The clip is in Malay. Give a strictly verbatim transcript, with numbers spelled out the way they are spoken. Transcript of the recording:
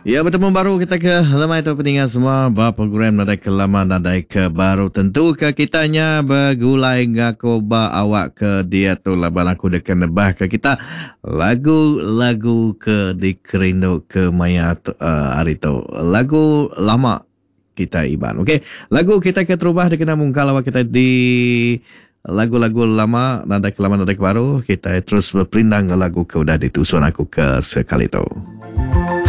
Ya, bertemu baru kita ke lemai tu pendengar semua berprogram nadai ke lama nadai ke baru tentu ke kitanya bergulai ngako ba awak ke dia tu laban aku dekan nebah ke kita lagu-lagu ke dikerindu ke maya tu, uh, hari tu lagu lama kita Iban. Okey, lagu kita ke terubah dikena mungkal awak kita di lagu-lagu lama nadai ke lama nadai ke baru kita terus berpindang ke lagu ke udah ditusun aku ke sekali tu.